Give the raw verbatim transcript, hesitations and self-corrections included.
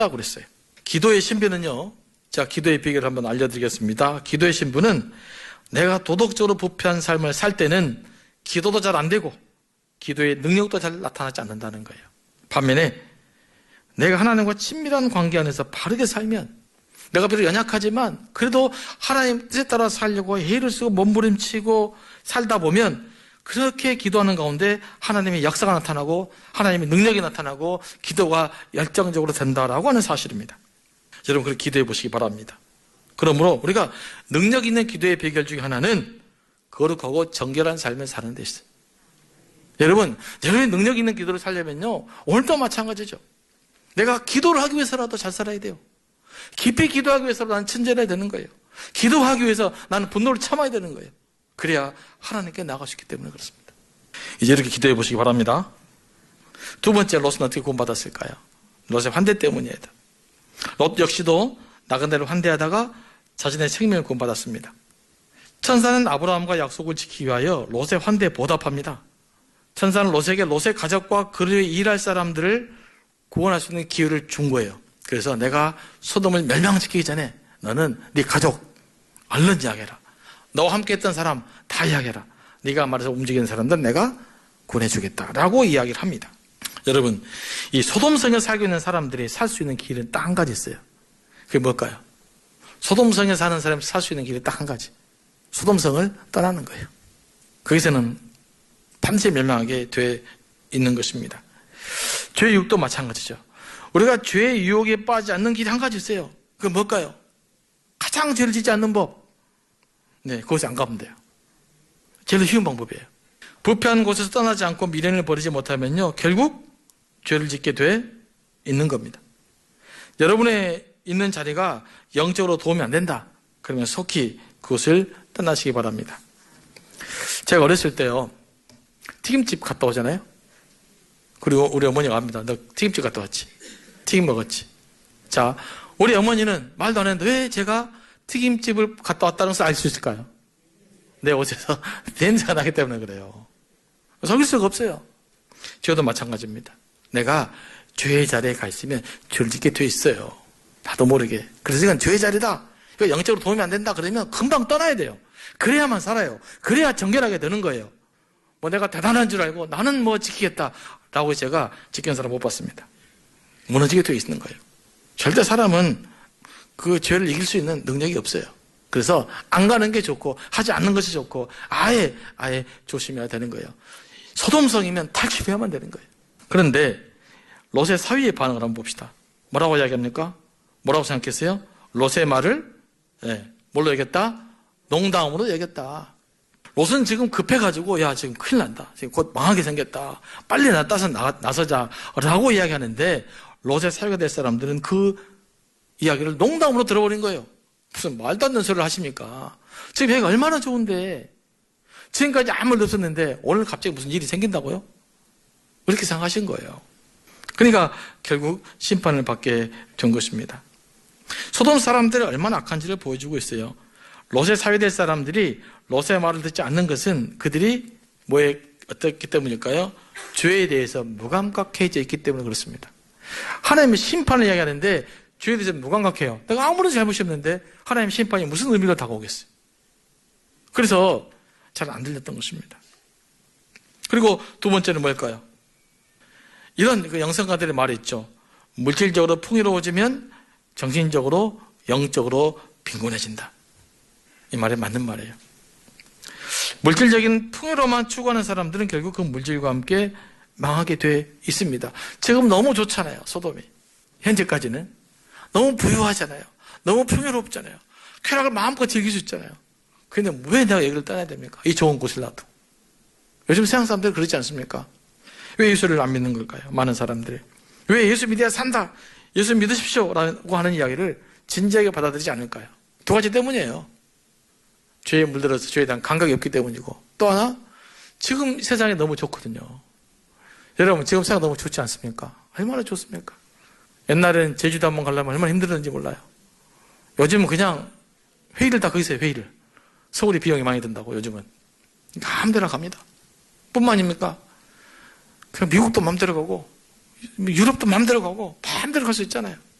그랬어요. 기도의 신비는요, 자, 기도의 비결을 한번 알려드리겠습니다. 기도의 신비는 내가 도덕적으로 부패한 삶을 살 때는 기도도 잘 안 되고 기도의 능력도 잘 나타나지 않는다는 거예요. 반면에 내가 하나님과 친밀한 관계 안에서 바르게 살면, 내가 비록 연약하지만 그래도 하나님 뜻에 따라 살려고 애를 쓰고 몸부림치고 살다 보면 그렇게 기도하는 가운데 하나님의 역사가 나타나고 하나님의 능력이 나타나고 기도가 열정적으로 된다라고 하는 사실입니다. 여러분, 그렇게 기도해 보시기 바랍니다. 그러므로 우리가 능력 있는 기도의 비결 중에 하나는 거룩하고 정결한 삶을 사는 데 있어요. 여러분, 여러분이 능력 있는 기도를 살려면요, 오늘도 마찬가지죠. 내가 기도를 하기 위해서라도 잘 살아야 돼요. 깊이 기도하기 위해서라도 나는 친절해야 되는 거예요. 기도하기 위해서 나는 분노를 참아야 되는 거예요. 그래야 하나님께 나아갈 수 있기 때문에 그렇습니다. 이제 이렇게 기도해 보시기 바랍니다. 두 번째, 롯은 어떻게 구원받았을까요? 롯의 환대 때문이에요. 롯 역시도 나그네를 환대하다가 자신의 생명을 구원받았습니다. 천사는 아브라함과 약속을 지키기 위하여 롯의 환대에 보답합니다. 천사는 롯에게 롯의 가족과 그를 일할 사람들을 구원할 수 있는 기회를 준 거예요. 그래서 내가 소돔을 멸망시키기 전에 너는 네 가족 얼른 이야기해라. 너와 함께 했던 사람 다 이야기해라. 네가 말해서 움직이는 사람들은 내가 구원해주겠다라고 이야기를 합니다. 여러분, 이 소돔성에 살고 있는 사람들이 살 수 있는 길은 딱 한 가지 있어요. 그게 뭘까요? 소돔성에 사는 사람이 살 수 있는 길이 딱 한 가지. 소돔성을 떠나는 거예요. 거기서는 반드시 멸망하게 돼 있는 것입니다. 죄의 유혹도 마찬가지죠. 우리가 죄의 유혹에 빠지지 않는 길이 한 가지 있어요. 그게 뭘까요? 가장 죄를 짓지 않는 법. 네, 그곳에 안 가면 돼요. 제일 쉬운 방법이에요. 부패한 곳에서 떠나지 않고 미련을 버리지 못하면요, 결국 죄를 짓게 돼 있는 겁니다. 여러분의 있는 자리가 영적으로 도움이 안 된다. 그러면 속히 그곳을 떠나시기 바랍니다. 제가 어렸을 때요, 튀김집 갔다 오잖아요. 그리고 우리 어머니가 합니다. 너 튀김집 갔다 왔지? 튀김 먹었지? 자, 우리 어머니는 말도 안 했는데 왜 제가 튀김집을 갔다 왔다는 것을 알 수 있을까요? 내 옷에서 냄새가 나기 때문에 그래요. 속일 수가 없어요. 저도 마찬가지입니다. 내가 죄의 자리에 가 있으면 죄를 짓게 돼 있어요. 나도 모르게. 그래서 이건 죄의 자리다. 이거 영적으로 도움이 안 된다. 그러면 금방 떠나야 돼요. 그래야만 살아요. 그래야 정결하게 되는 거예요. 뭐 내가 대단한 줄 알고 나는 뭐 지키겠다 라고 제가 지키는 사람 못 봤습니다. 무너지게 돼 있는 거예요. 절대 사람은 그 죄를 이길 수 있는 능력이 없어요. 그래서 안 가는 게 좋고 하지 않는 것이 좋고 아예 아예 조심해야 되는 거예요. 소돔성이면 탈출해야만 되는 거예요. 그런데 롯의 사위의 반응을 한번 봅시다. 뭐라고 이야기합니까? 뭐라고 생각했어요? 롯의 말을 네, 뭘로 얘기했다? 농담으로 얘기했다. 롯은 지금 급해가지고 야 지금 큰일 난다. 지금 곧 망하게 생겼다. 빨리 나 따서 나, 나서자라고 이야기하는데 롯의 사위가 될 사람들은 그 이야기를 농담으로 들어버린 거예요. 무슨 말도 안 되는 소리를 하십니까? 지금 여기가 얼마나 좋은데 지금까지 아무 일 없었는데 오늘 갑자기 무슨 일이 생긴다고요? 그렇게 생각하신 거예요. 그러니까 결국 심판을 받게 된 것입니다. 소돔 사람들이 얼마나 악한지를 보여주고 있어요. 롯의 사위될 사람들이 롯의 말을 듣지 않는 것은 그들이 뭐에 어떻기 때문일까요? 죄에 대해서 무감각해져 있기 때문에 그렇습니다. 하나님의 심판을 이야기하는데 죄에 대해서 무감각해요. 내가 아무런 잘못이 없는데 하나님 심판이 무슨 의미가 다가오겠어요? 그래서 잘 안 들렸던 것입니다. 그리고 두 번째는 뭘까요? 이런 그 영성가들의 말이 있죠. 물질적으로 풍요로워지면 정신적으로 영적으로 빈곤해진다. 이 말이 맞는 말이에요. 물질적인 풍요로만 추구하는 사람들은 결국 그 물질과 함께 망하게 돼 있습니다. 지금 너무 좋잖아요. 소돔이. 현재까지는. 너무 부유하잖아요. 너무 풍요롭잖아요. 쾌락을 마음껏 즐길 수 있잖아요. 그런데 왜 내가 여기를 떠나야 됩니까? 이 좋은 곳을 놔도. 요즘 세상 사람들 그러지 않습니까? 왜 예수를 안 믿는 걸까요? 많은 사람들이. 왜 예수 믿어야 산다. 예수 믿으십시오. 라고 하는 이야기를 진지하게 받아들이지 않을까요? 두 가지 때문이에요. 죄에 물들어서 죄에 대한 감각이 없기 때문이고 또 하나 지금 세상이 너무 좋거든요. 여러분 지금 세상 너무 좋지 않습니까? 얼마나 좋습니까? 옛날에는 제주도 한번 가려면 얼마나 힘들었는지 몰라요. 요즘은 그냥 회의를 다 거기서 해요. 회의를. 서울이 비용이 많이 든다고 요즘은. 마음대로 갑니다. 뿐만 아닙니까? 그냥 미국도 마음대로 가고 유럽도 마음대로 가고 마음대로 갈 수 있잖아요.